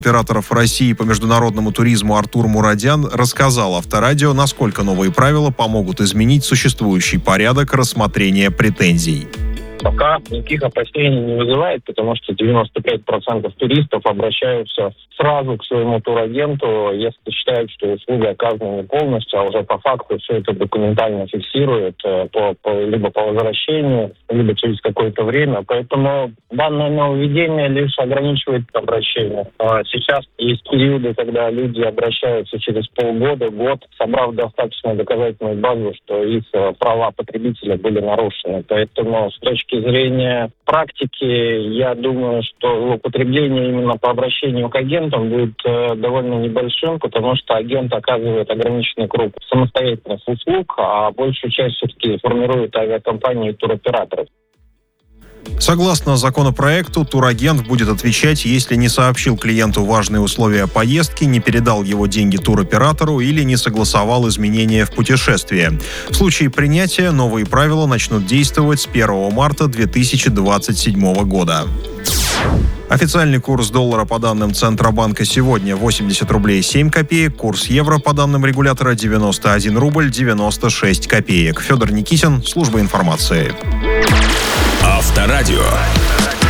Операторов России по международному туризму Артур Мурадян рассказал Авторадио, насколько новые правила помогут изменить существующий порядок рассмотрения претензий. Пока никаких опасений не вызывает, потому что 95% туристов обращаются сразу к своему турагенту, если считают, что услуга оказана не полностью, а уже по факту все это документально фиксирует либо по возвращению, либо через какое-то время. Поэтому данное нововведение лишь ограничивает обращение. Сейчас есть периоды, когда люди обращаются через полгода, год, собрав достаточно доказательную базу, что их права потребителя были нарушены. Поэтому с точки зрения практики, я думаю, что злоупотребление именно по обращению к агентам будет довольно небольшим, потому что агент оказывает ограниченный круг самостоятельных услуг, а большую часть все-таки формирует авиакомпании и туроператоров. Согласно законопроекту, турагент будет отвечать, если не сообщил клиенту важные условия поездки, не передал его деньги туроператору или не согласовал изменения в путешествии. В случае принятия новые правила начнут действовать с 1 марта 2027 года. Официальный курс доллара по данным Центробанка сегодня 80 рублей 7 копеек, курс евро по данным регулятора 91 рубль 96 копеек. Федор Никитин, служба информации. Авторадио.